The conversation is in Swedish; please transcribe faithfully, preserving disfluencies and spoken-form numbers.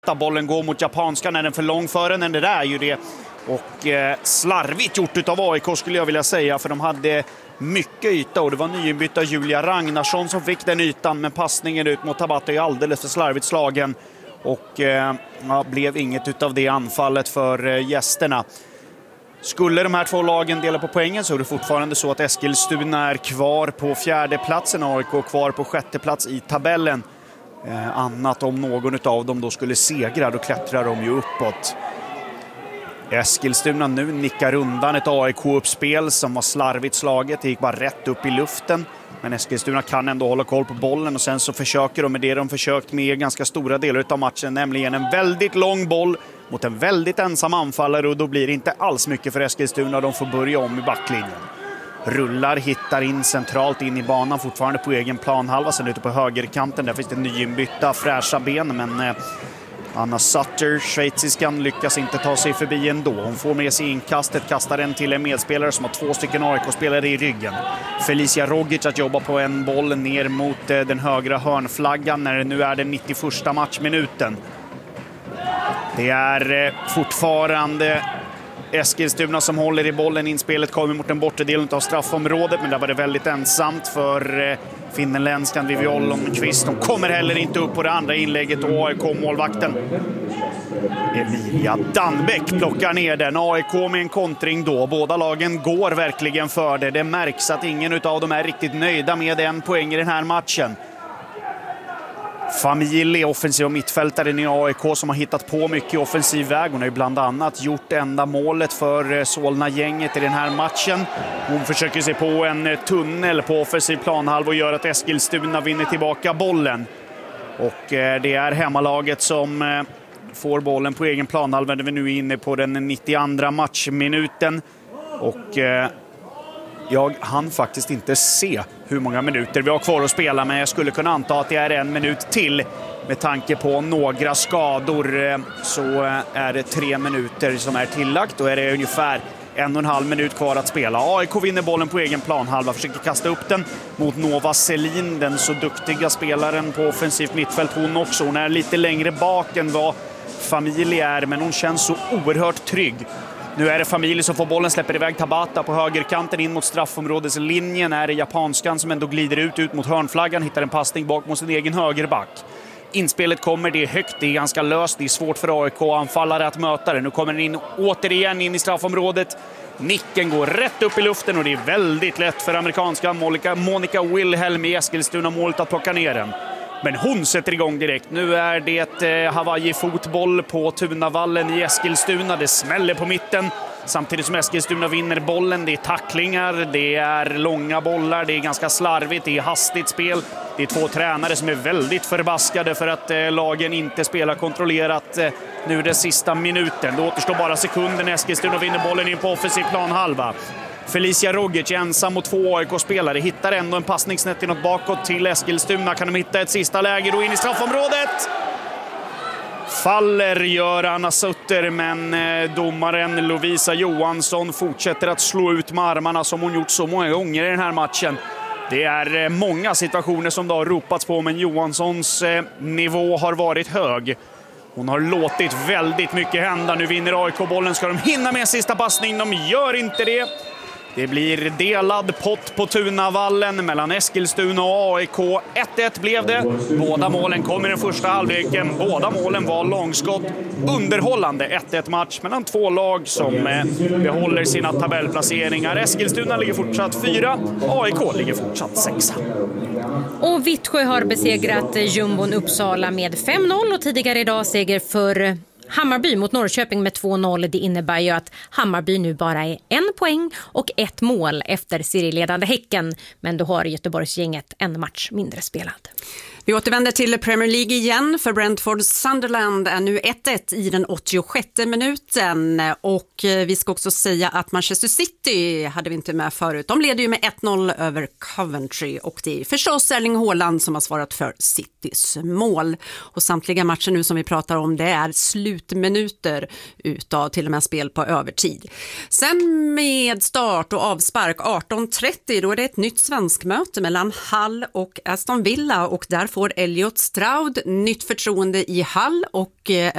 Bollen går mot japanskan, är den för lång för den? Det där är ju det. Och eh, slarvigt gjort utav A I K skulle jag vilja säga, för de hade mycket yta och det var nyinbytta Julia Ragnarsson som fick den ytan, men passningen ut mot Tabata är alldeles för slarvigt slagen och eh, ja, blev inget utav det anfallet för eh, gästerna. Skulle de här två lagen dela på poängen så är det fortfarande så att Eskilstuna är kvar på fjärde platsen, A I K kvar på sjätte plats i tabellen. Eh, annat om någon av dem då skulle segra, då klättrar de ju uppåt. Eskilstuna nu nickar undan ett A I K-uppspel som var slarvigt slaget. Det gick bara rätt upp i luften. Men Eskilstuna kan ändå hålla koll på bollen och sen så försöker de med det de försökt med ganska stora delar av matchen, nämligen en väldigt lång boll mot en väldigt ensam anfallare, och då blir det inte alls mycket för Eskilstuna. De får börja om i backlinjen. Rullar, hittar in centralt in i banan, fortfarande på egen planhalva, sen ute på högerkanten. Där finns det nyinbytta fräscha ben, men eh, Anna Sutter, schweiziskan, lyckas inte ta sig förbi ändå. Hon får med sig inkastet, kastar den till en medspelare som har två stycken A I K-spelare i ryggen. Felicia Rogic att jobba på en boll ner mot eh, den högra hörnflaggan när det nu är den nittioförsta matchminuten. Det är eh, fortfarande Eskilstuna som håller i bollen. Inspelet kommer mot den bortre delen av straffområdet, men där var det väldigt ensamt för eh, finländskan Viviol Lundqvist. De kommer heller inte upp på det andra inlägget, och A I K-målvakten Emilia Danbeck plockar ner den. A I K med en kontring då. Båda lagen går verkligen för det. Det märks att ingen av dem är riktigt nöjda med en poäng i den här matchen. Familj, offensiv och mittfältaren i A I K, som har hittat på mycket offensiv väg. Hon har ju bland annat gjort enda målet för Solna-gänget i den här matchen. Hon försöker se på en tunnel på offensiv planhalv och gör att Eskilstuna vinner tillbaka bollen. Och det är hemmalaget som får bollen på egen planhalv när vi nu är inne på den nittioandra matchminuten. Och jag hann faktiskt inte se hur många minuter vi har kvar att spela, men jag skulle kunna anta att det är en minut till. Med tanke på några skador så är det tre minuter som är tillagt. Då är det ungefär en och en halv minut kvar att spela. A I K vinner bollen på egen planhalva, försöker kasta upp den mot Nova Selin, den så duktiga spelaren på offensivt mittfält. Hon också, hon är lite längre bak än vad Familj är, men hon känns så oerhört trygg. Nu är det Familj som får bollen, släpper iväg Tabata på högerkanten in mot straffområdeslinjen. Är det japanskan som ändå glider ut, ut mot hörnflaggan, hittar en passning bak mot sin egen högerback. Inspelet kommer, det är högt, det är ganska löst, det är svårt för A I K-anfallare att möta det. Nu kommer den in återigen in i straffområdet. Nicken går rätt upp i luften och det är väldigt lätt för amerikanska Monica, Monica Wilhelm i Eskilstuna-målet att plocka ner den. Men hon sätter igång direkt. Nu är det eh, Hawaii-fotboll på Tunavallen i Eskilstuna. Det smäller på mitten. Samtidigt som Eskilstuna vinner bollen. Det är tacklingar, det är långa bollar, det är ganska slarvigt, det är hastigt spel. Det är två tränare som är väldigt förbaskade för att eh, lagen inte spelar kontrollerat eh, nu den sista minuten. Det återstår bara sekunden. Eskilstuna vinner bollen in på offensiv planhalva. Felicia Rogic ensam mot två A I K-spelare. Hittar ändå en passning snett inåt bakåt till Eskilstuna. Kan de hitta ett sista läge då in i straffområdet? Faller gör Anna Sutter, men domaren Lovisa Johansson fortsätter att slå ut med armarna som hon gjort så många gånger i den här matchen. Det är många situationer som det har ropats på, men Johanssons nivå har varit hög. Hon har låtit väldigt mycket hända. Nu vinner A I K-bollen. Ska de hinna med sista passning? De gör inte det. Det blir delad pott på Tunavallen mellan Eskilstuna och A I K. ett ett blev det. Båda målen kom i den första halvleken. Båda målen var långskott. Underhållande ett ett match mellan två lag som behåller sina tabellplaceringar. Eskilstuna ligger fortsatt fyra. A I K ligger fortsatt sexa. Och Vittsjö har besegrat Jumbon Uppsala med fem noll och tidigare idag seger för Hammarby mot Norrköping med två noll. Det innebär ju att Hammarby nu bara är en poäng och ett mål efter serieledande Häcken. Men då har Göteborgsgänget en match mindre spelad. Vi återvänder till Premier League igen, för Brentford Sunderland är nu ett ett i den åttiosjätte minuten. Och vi ska också säga att Manchester City hade vi inte med förut. De leder ju med ett noll över Coventry, och det är förstås Erling Haaland som har svarat för Citys mål. Och samtliga matcher nu som vi pratar om, det är slutminuter utav till och med spel på övertid. Sen med start och avspark arton trettio, då är det ett nytt svenskmöte mellan Hull och Aston Villa, och där får Elliot Stroud nytt förtroende i Hull och